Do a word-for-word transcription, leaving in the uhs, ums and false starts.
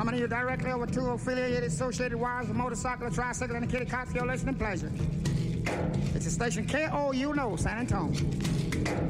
Coming to you directly over two affiliated associated wires of motorcycle, tricycle, and a kitty cock for your listening pleasure. It's the station K O U N O, San Antonio.